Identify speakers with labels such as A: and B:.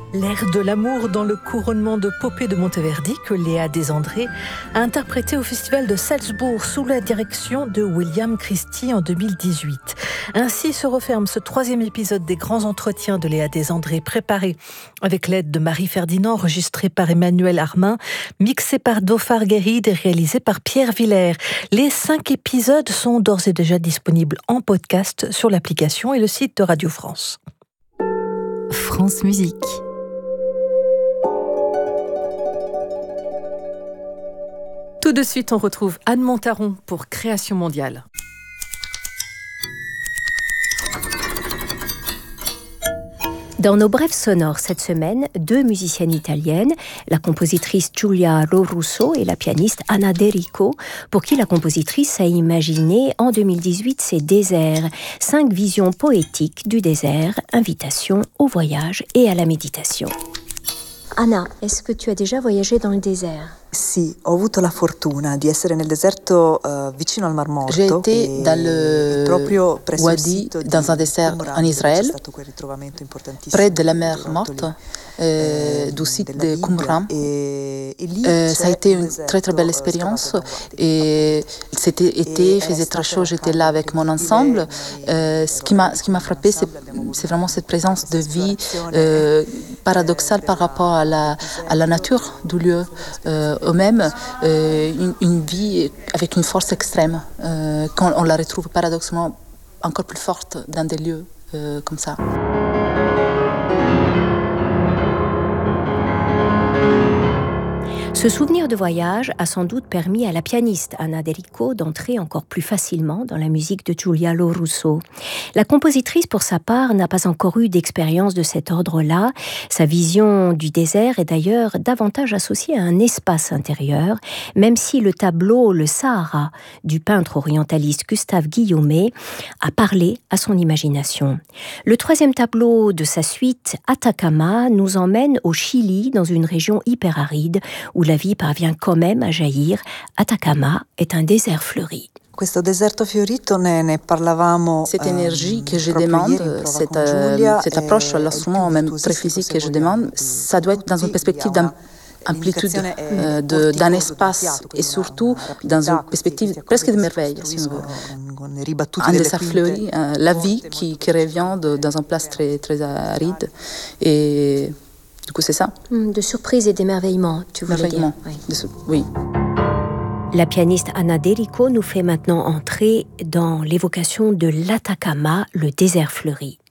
A: L'air de l'amour dans le couronnement de Popée de Monteverdi que Léa Desandré a interprété au Festival de Salzbourg sous la direction de William Christie en 2018. Ainsi se referme ce 3e épisode des grands entretiens de Léa Desandré préparés avec l'aide de Marie Ferdinand, enregistré par Emmanuel Armin, mixé par Dhofar Guerride et réalisé par Pierre Villers. Les 5 épisodes sont d'ores et déjà disponibles en podcast sur l'application et le site de Radio France.
B: France Musique.
A: Tout de suite, on retrouve Anne Montaron pour Création mondiale.
C: Dans nos brèves sonores cette semaine, 2 musiciennes italiennes, la compositrice Giulia Lorusso et la pianiste Anna De Rico, pour qui la compositrice a imaginé en 2018 ses déserts, 5 visions poétiques du désert, invitation au voyage et à la méditation. Anna, est-ce que tu as déjà voyagé dans le désert ?
D: Sì, ho avuto la fortuna di essere nel deserto vicino al Mar Morto.
E: J'ai été dans le Wadi, dans un désert en Israël, près de la mer Morte, du site de Qumran. Ça a été une très très belle expérience. Et c'était été, il faisait très chaud, j'étais là avec mon ensemble. Ce qui m'a frappé, c'est vraiment cette présence de vie paradoxale par rapport à la nature du lieu. Ou même une vie avec une force extrême, quand on la retrouve paradoxalement encore plus forte dans des lieux comme ça.
C: Ce souvenir de voyage a sans doute permis à la pianiste Anna De Rico d'entrer encore plus facilement dans la musique de Giulia Lorusso. La compositrice, pour sa part, n'a pas encore eu d'expérience de cet ordre-là. Sa vision du désert est d'ailleurs davantage associée à un espace intérieur, même si le tableau Le Sahara du peintre orientaliste Gustave Guillaumet a parlé à son imagination. Le 3e tableau de sa suite, Atacama, nous emmène au Chili, dans une région hyper-aride, où la vie parvient quand même à jaillir. Atacama est un désert fleuri.
D: Cette
E: énergie que je demande, cette approche à l'instrument, même très physique que je demande, ça doit être dans une perspective d'amplitude, d'un espace et surtout dans une perspective presque de merveille, si on veut. Un désert fleuri, la vie qui revient dans une place très, très aride. Et du coup, c'est ça.
C: De surprise et d'émerveillement, tu voulais dire.
E: Oui.
C: La pianiste Anna De Rico nous fait maintenant entrer dans l'évocation de l'Atacama, le désert fleuri.